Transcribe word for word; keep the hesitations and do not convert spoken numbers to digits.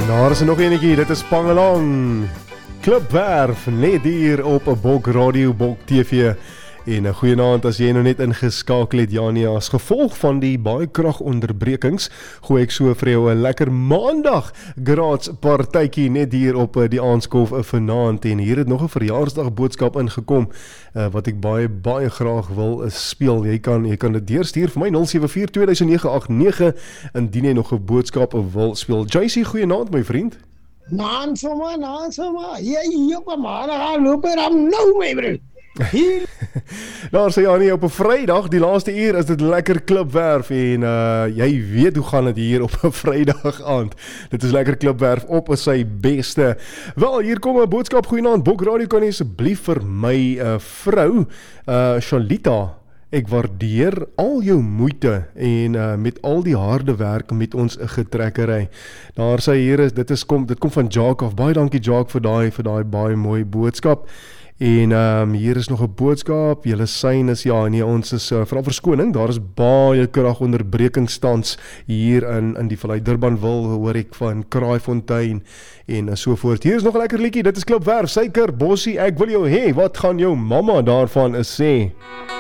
Daar is er nog enetjie, dit is Pangelang Klipwerf, net hier op 'n Bok Radio, Bok T V. En 'n goeie aand as jy nou net ingeskakel het, Janie, as gevolg van die baie kragonderbrekings, gooi ek so vir jou 'n lekker maandag graads partytjie net hier op die Aanskof vanaand. En hier het nog 'n verjaarsdag boodskap ingekom uh, wat ek baie baie graag wil uh, speel. Jy kan jy kan dit deurstuur vir my nul sewe vier twee nege agt nege indien jy nog 'n boodskap wil speel. J C, goeie aand my vriend. Naan soma, naan soma. Jy op 'n maandag loop er am nou my broer. Daar sê Janie, op 'n Vrydag, die laaste uur is dit lekker klipwerf en uh, jy weet hoe gaan dit hier op 'n Vrydag aand. Dit is lekker klipwerf op sy beste. Wel, hier kom 'n boodskap. Goeienaand, Bok Radio, kan jy asseblief vir my uh, vrou uh, Shalita, ek waardeer al jou moeite en uh, met al die harde werk met ons getrekkery. Daar sê hier is dit is kom dit kom van Jacques af. Baie dankie Jacques vir daai vir daai baie mooi boodskap. En um, hier is nog 'n boodskap. Julle syn is ja, nee, ons is uh, veral verskoning. Daar is baie kragonderbrekingstans hier in in die Vallei Durbanville, hoor ek van Kraaifontein en uh, so voort. Hier is nog 'n lekker liedjie. Dit is Klipwerf, Suiker Bossie. Ek wil jou hê. Wat gaan jou mamma daarvan is sê?